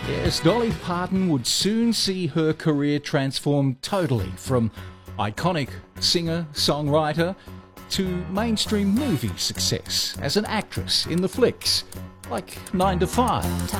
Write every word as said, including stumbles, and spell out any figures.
Yes, Dolly Parton would soon see her career transform totally from iconic singer-songwriter to mainstream movie success as an actress in the flicks like nine to five.